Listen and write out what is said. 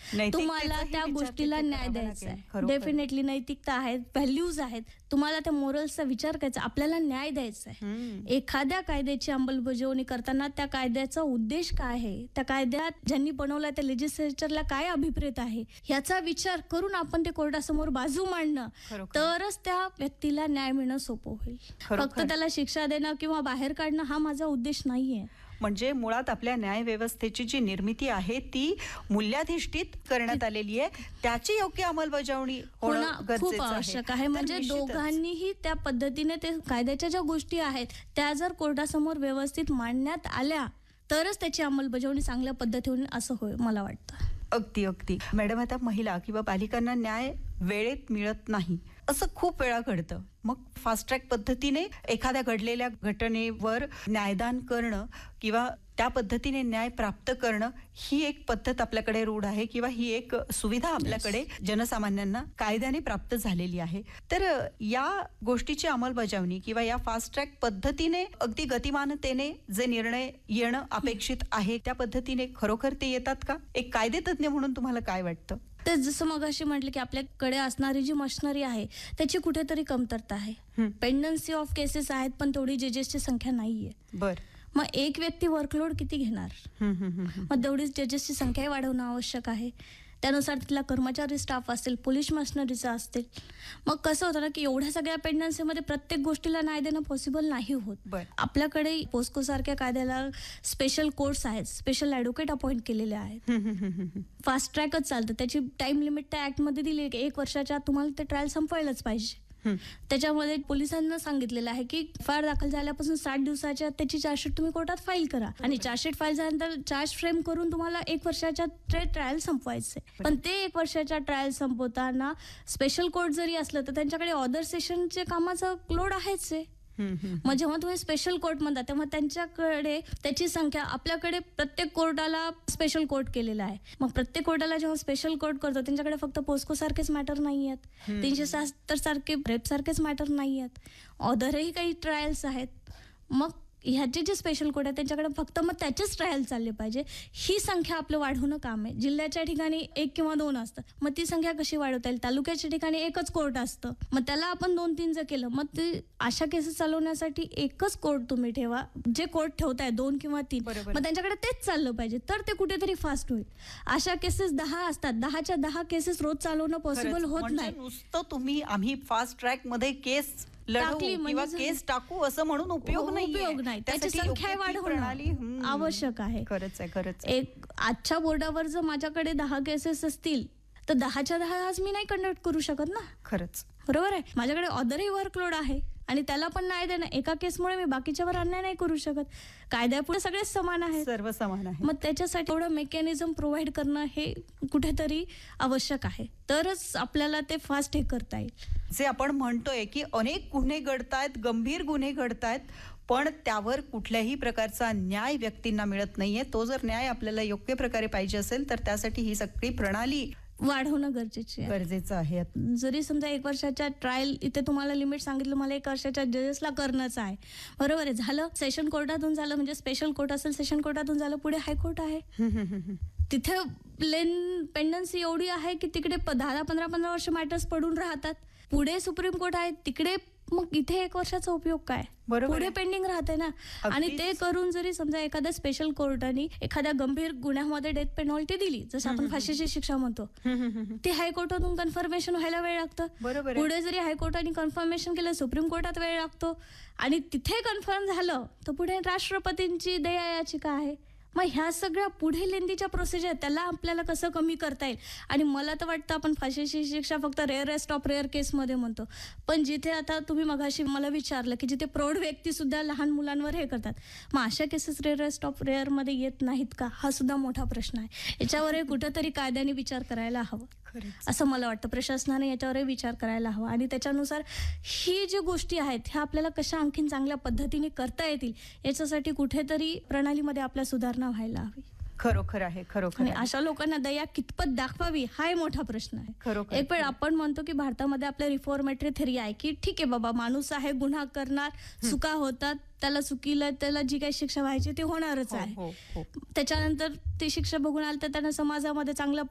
तुम्हाला त्या गोष्टीला न्याय द्यायचा आहे. डेफिनेटली नैतिकता आहे, व्हॅल्यूज आहेत, तुम्हाला त्या मोरल्सचा विचार करायचा, आपल्याला न्याय द्यायचा आहे. एखाद्या कायद्याची अंमलबजावणी करताना त्या कायद्याचा उद्देश काय आहे, त्या कायद्यात ज्यांनी बनवला त्या लेजिस्लेचरला काय अभिप्रेत आहे, ह्याचा विचार करून आपण ते कोर्टासमोर बाजू मांडणं, तरच त्या व्यक्तीला न्याय मिळणं सोपं होईल. फक्त त्याला शिक्षा देणं किंवा बाहेर काढणं हा माझा उद्देश नाहीये. म्हणजे मुळात आपल्या न्याय व्यवस्थेची जी निर्मिती आहे ती मूल्याधिष्ठित करण्यात आलेली आहे, त्याची योग्य अंमलबजावणी होणं खूप आवश्यक आहे. म्हणजे दोघांनीही त्या पद्धतीने ते कायद्याच्या ज्या गोष्टी आहेत त्या जर कोर्टासमोर व्यवस्थित मांडण्यात आल्या तरच त्याची अंमलबजावणी चांगल्या पद्धतीने असं होईल मला वाटतं. अगदी अगदी. मॅडम, आता महिला किंवा बालिकांना न्याय वेळेत मिळत नाही असं खूप वेळा घडतं. मग फास्ट ट्रॅक पद्धतीने एखाद्या घडलेल्या घटनेवर न्यायदान करणं किंवा त्या पद्धतीने न्याय प्राप्त करणं ही एक पद्धत आपल्याकडे रूढ आहे किंवा ही एक सुविधा आपल्याकडे जनसामान्यांना कायद्याने प्राप्त झालेली आहे. तर या गोष्टीची अंमलबजावणी किंवा या फास्ट ट्रॅक पद्धतीने अगदी गतिमानतेने जे निर्णय येणं अपेक्षित आहे त्या पद्धतीने खरोखर ते येतात का? एक कायदेतज्ञ म्हणून तुम्हाला काय वाटतं? तर जसं मग अशी म्हटलं की आपल्याकडे असणारी जी मशिनरी आहे त्याची कुठेतरी कमतरता आहे. पेंडन्सी ऑफ केसेस आहेत पण तेवढी जजेसची संख्या नाहीये. मग एक व्यक्ती वर्कलोड किती घेणार? मग तेवढीच जजेसची संख्याही वाढवणं आवश्यक आहे. त्यानुसार तिथला कर्मचारी स्टाफ असेल, पोलीस मशिनरीचा असतील. मग कसं होतं ना की एवढ्या सगळ्या पेंडन्सीमध्ये प्रत्येक गोष्टीला न्याय देणं पॉसिबल नाही होत. आपल्याकडे पोस्को सारख्या कायद्याला स्पेशल कोर्ट्स आहेत, स्पेशल ॲडव्होकेट अपॉइंट केलेले आहेत. फास्ट ट्रॅकच चालतं. त्याची टाइम लिमिट त्या ऍक्टमध्ये दिली की 1 वर्षाच्या आत तुम्हाला ते ट्रायल संपवायलाच पाहिजे. त्याच्यामध्ये पोलिसांना सांगितलेलं आहे की फार दाखल झाल्यापासून 60 दिवसाच्या त्याची चार्जशीट तुम्ही कोर्टात फाईल करा आणि चार्जशीट फाईल झाल्यानंतर चार्ज फ्रेम करून तुम्हाला 1 वर्षाच्या ट्रायल संपवायचे. पण ते 1 वर्षाच्या ट्रायल संपवताना स्पेशल कोर्ट जरी असलं तर त्यांच्याकडे ऑदर सेशनचे कामाचा लोड आहेच आहे. मग जेव्हा तुम्ही स्पेशल कोर्ट म्हणता तेव्हा त्यांच्याकडे त्याची संख्या, आपल्याकडे प्रत्येक कोर्टाला स्पेशल कोर्ट केलेला आहे. मग प्रत्येक कोर्टाला जेव्हा स्पेशल कोर्ट करतो त्यांच्याकडे फक्त पोस्को सारखेच मॅटर नाही आहेत, 376 सारखे रेप सारखेच मॅटर नाही आहेत, ऑदरही काही ट्रायल्स आहेत. मग ह्याचे जे स्पेशल कोर्ट आहे त्यांच्याकडे फक्त मग त्याचेच ट्रायल चालले पाहिजे. ही संख्या आपलं वाढवणं काम आहे. जिल्ह्याच्या ठिकाणी 1 किंवा 2 असतं, मग ती संख्या कशी वाढवता येईल? तालुक्याच्या ठिकाणी 1च कोर्ट असतं, मग त्याला आपण 2-3 जर केलं, मग ते अशा केसेस चालवण्यासाठी 1च कोर्ट तुम्ही ठेवा. जे कोर्ट ठेवताय 2 किंवा 3, मग त्यांच्याकडे तेच चाललं पाहिजे, तर ते कुठेतरी फास्ट होईल. अशा केसेस 10 असतात, 10च्या 10 केसेस रोज चालवणं पॉसिबल होत नाही. नुसतं आम्ही फास्ट ट्रॅक मध्ये केस किंवा केस टाकू असं म्हणून उपयोग नाही. त्याची संख्या वाढवणं आवश्यक आहे. खरंच आहे. एक आजच्या बोर्डावर जर माझ्याकडे 10 केसेस असतील तर 10च्या 10 आज मी नाही कंडक्ट करू शकत ना. खरंच बरोबर आहे. माझ्याकडे ऑदरही वर्कलोड आहे आणि त्याला पण न्याय देणं, एका केसमुळे मी बाकीच्यावर अन्याय नाही करू शकत. कायद्यापुढे सगळेच समान आहे, सर्व समान आहे. मग त्याच्यासाठी थोडं मेकॅनिझम प्रोव्हाइड करणं हे कुठेतरी आवश्यक आहे, तरच आपल्याला ते फास्ट हे करता येईल. जे आपण म्हणतोय की अनेक गुन्हे घडतायत, गंभीर गुन्हे घडतायत, पण त्यावर कुठल्याही प्रकारचा न्याय व्यक्तींना मिळत नाहीये. तो जर न्याय आपल्याला योग्य प्रकारे पाहिजे असेल तर त्यासाठी ही सगळी प्रणाली वाढवणं गरजेचं आहे. जरी समजा 1 वर्षाच्या ट्रायल इथे तुम्हाला लिमिट सांगितलं, मला 1 वर्षाच्या जजेसला करणंच आहे, बरोबर आहे. झालं सेशन कोर्टातून झालं, म्हणजे स्पेशल कोर्ट असेल सेशन कोर्टातून झालं, पुढे हायकोर्ट आहे. तिथे पेंडन्सी एवढी आहे की तिकडे 10-15 वर्ष मॅटर्स पडून राहतात. पुढे सुप्रीम कोर्ट आहे, तिकडे मग इथे 1 वर्षाचा उपयोग काय? पुढे पेंडिंग राहते ना. आणि ते करून जरी समजा एखाद्या स्पेशल कोर्टाने एखाद्या गंभीर गुन्ह्यामध्ये डेथ पेनॉल्टी दिली, जसं आपण फाशीची शिक्षा म्हणतो, ते हायकोर्टातून कन्फर्मेशन व्हायला वेळ लागतं. पुढे जरी हायकोर्टाने कन्फर्मेशन केलं, सुप्रीम कोर्टात वेळ लागतो आणि तिथे कन्फर्म झालं तर पुढे राष्ट्रपतींची दया याचिका आहे. मग ह्या सगळ्या पुढे लेंदीच्या प्रोसिजर, त्याला आपल्याला कसं कमी करता येईल. आणि मला तर वाटतं आपण फाशीची शिक्षा फक्त रेअरेस्ट ऑफ रेअर केसमध्ये म्हणतो, पण जिथे आता तुम्ही मगाशी मला विचारलं की जिथे प्रौढ व्यक्ती सुद्धा लहान मुलांवर हे करतात, मग अशा केसेस रेअरेस्ट ऑफ रेअर मध्ये येत नाहीत का? हा सुद्धा मोठा प्रश्न आहे. याच्यावरही कुठेतरी कायद्याने विचार करायला हवा असं मला वाटतं. प्रशासनाने याच्यावरही विचार करायला हवा आणि त्याच्यानुसार ही जी गोष्टी आहेत ह्या आपल्याला कशा आणखीन चांगल्या पद्धतीने करता येतील याच्यासाठी कुठेतरी प्रणालीमध्ये आपल्या सुधारणा व्हायला हवी. खरोखर आहे. आणि अशा लोकांना दया कितपत दाखवावी हा मोठा प्रश्न आहे. एक वेळ आपण म्हणतो की भारतामध्ये आपल्या रिफॉर्मेटरी थेरी आहे की ठीक आहे बाबा, माणूस आहे, गुन्हा करणार, चुका होतात, त्याला चुकीला त्याला जी काही शिक्षा व्हायची ती होणारच आहे. त्याच्यानंतर ती शिक्षा बघून आली तर त्यांना समाजामध्ये चांगल्या